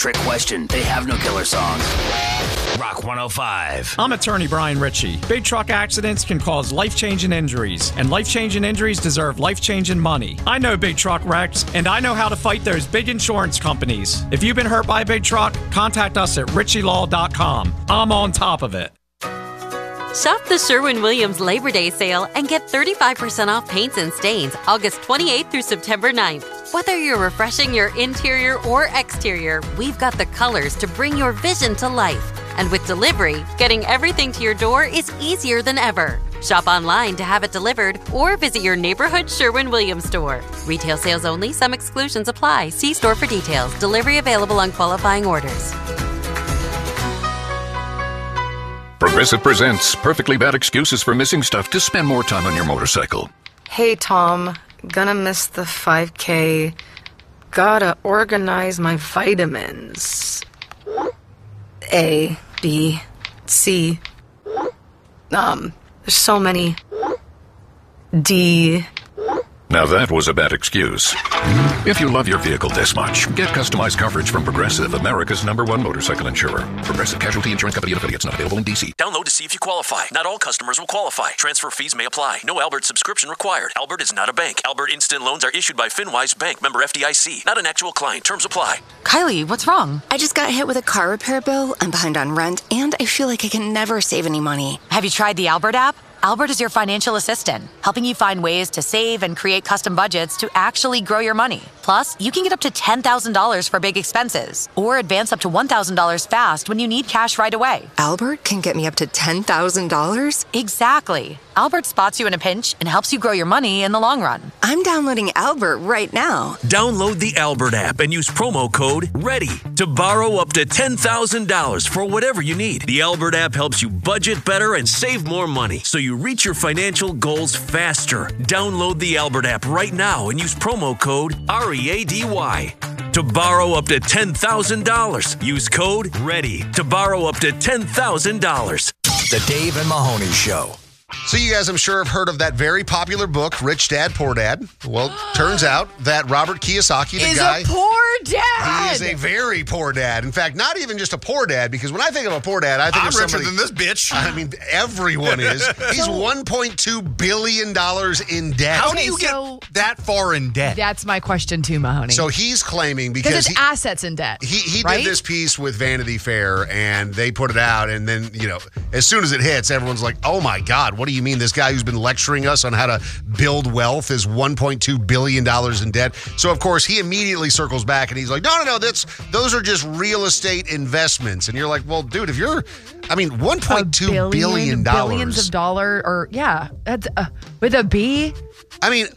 trick question. They have no killer songs. Rock 105. I'm attorney Brian Ritchie. Big truck accidents can cause life-changing injuries, and life-changing injuries deserve life-changing money. I know big truck wrecks, and I know how to fight those big insurance companies. If you've been hurt by a big truck, contact us at ritchielaw.com. I'm on top of it. Shop the Sherwin-Williams Labor Day sale and get 35% off paints and stains August 28th through September 9th. Whether you're refreshing your interior or exterior, we've got the colors to bring your vision to life. And with delivery, getting everything to your door is easier than ever. Shop online to have it delivered or visit your neighborhood Sherwin-Williams store. Retail sales only. Some exclusions apply. See store for details. Delivery available on qualifying orders. Progressive presents Perfectly Bad Excuses for Missing Stuff to spend more time on your motorcycle. Hey, Tom. Gonna miss the 5K. Gotta organize my vitamins. A, B, C. There's so many. D. Now that was a bad excuse. If you love your vehicle this much, get customized coverage from Progressive, America's #1 motorcycle insurer. Progressive Casualty Insurance Company and affiliates, not available in D.C. Download to see if you qualify. Not all customers will qualify. Transfer fees may apply. No Albert subscription required. Albert is not a bank. Albert Instant Loans are issued by FinWise Bank, member FDIC. Not an actual client. Terms apply. Kylie, what's wrong? I just got hit with a car repair bill. I'm behind on rent, and I feel like I can never save any money. Have you tried the Albert app? Albert is your financial assistant, helping you find ways to save and create custom budgets to actually grow your money. Plus, you can get up to $10,000 for big expenses, or advance up to $1,000 fast when you need cash right away. Albert can get me up to $10,000? Exactly. Albert spots you in a pinch and helps you grow your money in the long run. I'm downloading Albert right now. Download the Albert app and use promo code READY to borrow up to $10,000 for whatever you need. The Albert app helps you budget better and save more money, so you reach your financial goals faster. Download the Albert app right now and use promo code READY to borrow up to $10,000. Use code READY to borrow up to $10,000. The Dave and Mahoney Show. So you guys, I'm sure, have heard of that very popular book, Rich Dad, Poor Dad. Well, turns out that Robert Kiyosaki, the guy... is a poor dad! He is a very poor dad. In fact, not even just a poor dad, because when I think of a poor dad, I think I'm of somebody... richer than this bitch. I mean, everyone is. He's $1.2 billion in debt. How do you get that far in debt? That's my question too, Mahoney. So he's claiming because his assets in debt. He right? did this piece with Vanity Fair, and they put it out, and then, as soon as it hits, everyone's like, oh my God, what do you mean this guy who's been lecturing us on how to build wealth is $1.2 billion in debt? So, of course, he immediately circles back, and he's like, no, those are just real estate investments. And you're like, well, dude, if you're, $1.2 billion. Billions of dollars, or, yeah, that's with a B. I mean,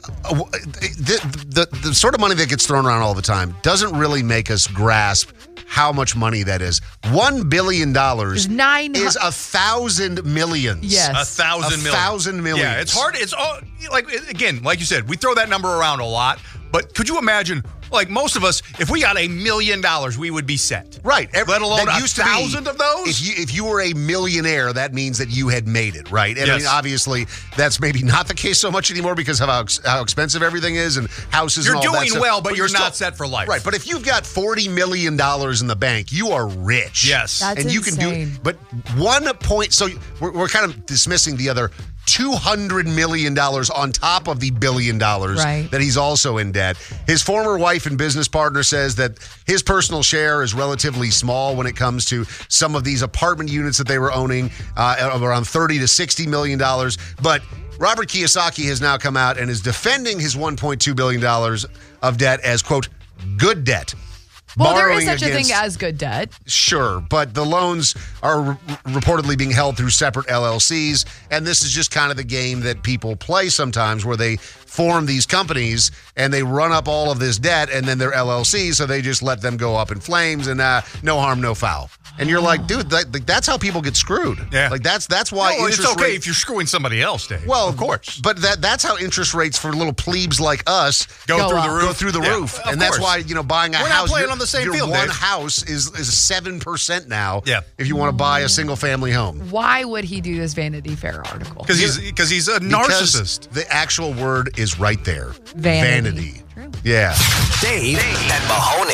the sort of money that gets thrown around all the time doesn't really make us grasp how much money that is. $1 billion is 1,000 millions. Yes. 1,000 million. 1,000 millions. Yeah, it's hard. It's all, like you said, we throw that number around a lot. But could you imagine, like most of us, if we got $1 million, we would be set. Right. Let alone that 1,000 of those? If you were a millionaire, that means that you had made it, right? And yes. I mean, obviously, that's maybe not the case so much anymore because of how expensive everything is and houses You're and all that doing stuff. well, but you're not still set for life. Right. But if you've got $40 million in the bank, you are rich. Yes. That's and you insane. can do, but 1 point, so we're kind of dismissing the other $200 million on top of the $1 billion that he's also in debt. His former wife and business partner says that his personal share is relatively small when it comes to some of these apartment units that they were owning, of around $30 to $60 million. But Robert Kiyosaki has now come out and is defending his $1.2 billion of debt as, quote, good debt. Well, there is such a thing as good debt. Sure, but the loans are reportedly being held through separate LLCs, and this is just kind of the game that people play sometimes where they form these companies and they run up all of this debt and then they're LLCs, so they just let them go up in flames and no harm, no foul. And you're like, dude, that's how people get screwed. Yeah. Like that's why it's okay if you're screwing somebody else, Dave. Well, of course. But that's how interest rates for little plebes like us go through the roof. And that's why, buying a We're house. Not playing on the same your field, one Dave. house is 7% now. Yeah. If you want to buy a single family home. Why would he do this Vanity Fair article? Because he's a narcissist. Because the actual word is right there. Vanity. Yeah. Dave and Mahoney.